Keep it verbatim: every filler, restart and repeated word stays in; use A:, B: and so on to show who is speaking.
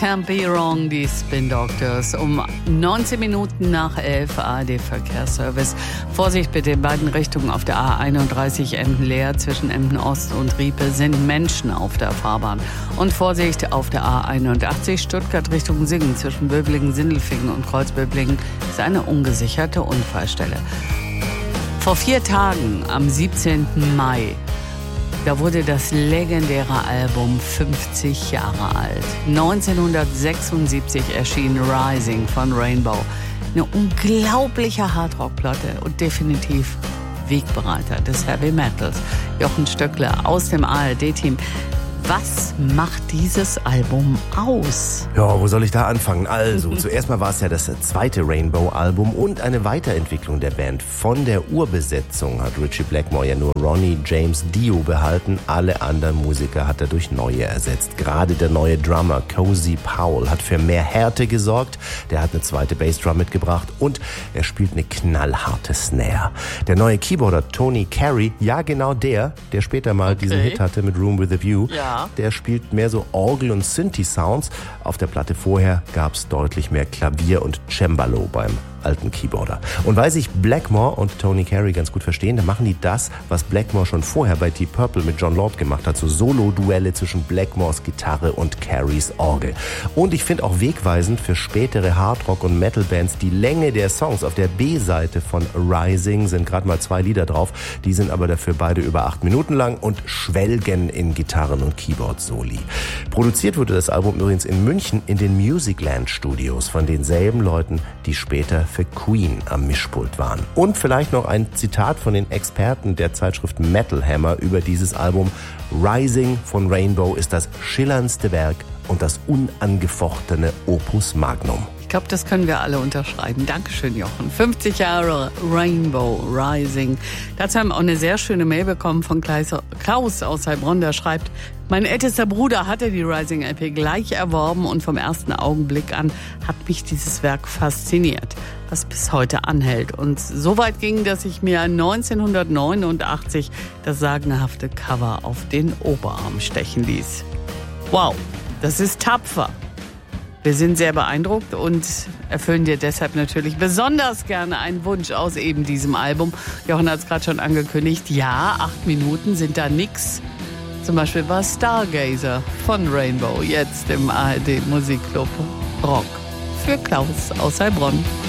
A: Can't Be Wrong, die Spin Doctors. Um neunzehn Minuten nach elf, A R D-Verkehrsservice. Vorsicht bitte in beiden Richtungen auf der A einunddreißig Emden-Leer. Zwischen Emden-Ost und Riepe sind Menschen auf der Fahrbahn. Und Vorsicht auf der A einundachtzig Stuttgart Richtung Singen. Zwischen Böblingen, Sindelfingen und Kreuzböblingen ist eine ungesicherte Unfallstelle. Vor vier Tagen, am siebzehnten Mai, da wurde das legendäre Album fünfzig Jahre alt. neunzehnhundertsechsundsiebzig erschien Rising von Rainbow. Eine unglaubliche Hardrock-Platte und definitiv Wegbereiter des Heavy Metals. Jochen Stöckler aus dem A R D-Team. Was macht dieses Album aus?
B: Ja, wo soll ich da anfangen? Also, zuerst mal war es ja das zweite Rainbow-Album und eine Weiterentwicklung der Band. Von der Urbesetzung hat Ritchie Blackmore ja nur Ronnie James Dio behalten. Alle anderen Musiker hat er durch neue ersetzt. Gerade der neue Drummer Cozy Powell hat für mehr Härte gesorgt. Der hat eine zweite Bassdrum mitgebracht und er spielt eine knallharte Snare. Der neue Keyboarder Tony Carey, ja genau der, der später mal okay. diesen Hit hatte mit Room with a View,
A: ja.
B: Der spielt mehr so Orgel- und Synthi-Sounds. Auf der Platte vorher gab es deutlich mehr Klavier und Cembalo beim alten Keyboarder. Und weil sich Blackmore und Tony Carey ganz gut verstehen, dann machen die das, was Blackmore schon vorher bei Deep Purple mit John Lord gemacht hat, so Solo-Duelle zwischen Blackmores Gitarre und Careys Orgel. Und ich finde auch wegweisend für spätere Hardrock- und Metal-Bands die Länge der Songs. Auf der B-Seite von Rising sind gerade mal zwei Lieder drauf, die sind aber dafür beide über acht Minuten lang und schwelgen in Gitarren- und Keyboard-Soli. Produziert wurde das Album übrigens in München in den Musicland Studios von denselben Leuten, die später für Queen am Mischpult waren. Und vielleicht noch ein Zitat von den Experten der Zeitschrift Metal Hammer über dieses Album. Rising von Rainbow ist das schillerndste Werk und das unangefochtene Opus Magnum.
A: Ich glaube, das können wir alle unterschreiben. Dankeschön, Jochen. fünfzig Jahre Rainbow Rising. Dazu haben wir auch eine sehr schöne Mail bekommen von Klaus aus Heilbronn, der schreibt: Mein ältester Bruder hatte die Rising-L P gleich erworben und vom ersten Augenblick an hat mich dieses Werk fasziniert, was bis heute anhält. Und so weit ging, dass ich mir neunzehnhundertneunundachtzig das sagenhafte Cover auf den Oberarm stechen ließ. Wow, das ist tapfer. Wir sind sehr beeindruckt und erfüllen dir deshalb natürlich besonders gerne einen Wunsch aus eben diesem Album. Jochen hat es gerade schon angekündigt. Ja, acht Minuten sind da nix. Zum Beispiel war Stargazer von Rainbow jetzt im A R D Musikclub Rock für Klaus aus Heilbronn.